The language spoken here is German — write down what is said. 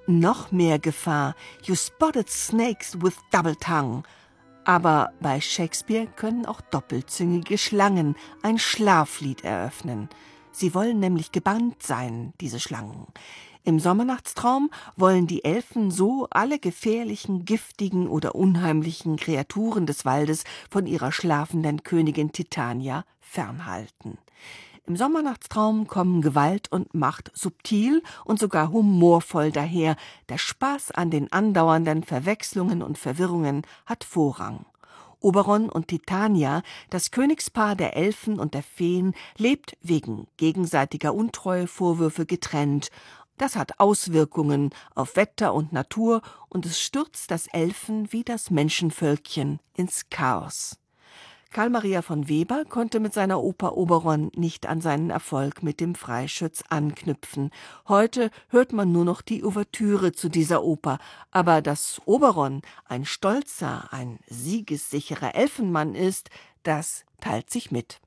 noch mehr Gefahr. You spotted snakes with double tongue. Aber bei Shakespeare können auch doppelzüngige Schlangen ein Schlaflied eröffnen. Sie wollen nämlich gebannt sein, diese Schlangen. Im Sommernachtstraum wollen die Elfen so alle gefährlichen, giftigen oder unheimlichen Kreaturen des Waldes von ihrer schlafenden Königin Titania fernhalten. Im Sommernachtstraum kommen Gewalt und Macht subtil und sogar humorvoll daher. Der Spaß an den andauernden Verwechslungen und Verwirrungen hat Vorrang. Oberon und Titania, das Königspaar der Elfen und der Feen, lebt wegen gegenseitiger Untreuevorwürfe getrennt. Das hat Auswirkungen auf Wetter und Natur und es stürzt das Elfen- wie das Menschenvölkchen ins Chaos. Karl Maria von Weber konnte mit seiner Oper Oberon nicht an seinen Erfolg mit dem Freischütz anknüpfen. Heute hört man nur noch die Ouvertüre zu dieser Oper. Aber dass Oberon ein stolzer, ein siegessicherer Elfenmann ist, das teilt sich mit.